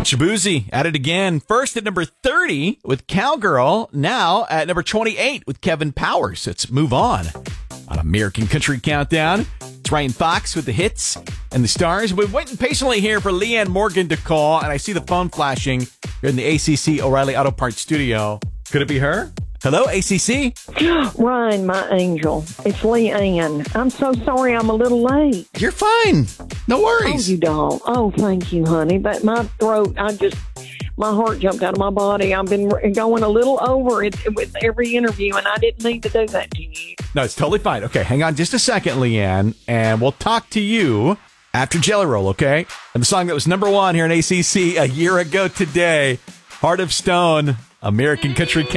Shabuzi at it again. First at number 30 with Cowgirl. Now at number 28 with Kevin Powers. Let's move on American Country Countdown. It's Ryan Fox with the hits and the stars. We've been waiting patiently here for Leanne Morgan to call, and I see the phone flashing here in the ACC O'Reilly Auto Parts studio. Could it be her? Hello, ACC? Ryan, my angel. It's Leanne. I'm so sorry I'm a little late. You're fine. No worries. Oh, you don't. Oh, thank you, honey. But my throat, my heart jumped out of my body. I've been going a little over it with every interview, and I didn't need to do that to you. No, it's totally fine. Okay, hang on just a second, Leanne, and we'll talk to you after Jelly Roll, okay? And the song that was number one here in ACC a year ago today, Heart of Stone, American Country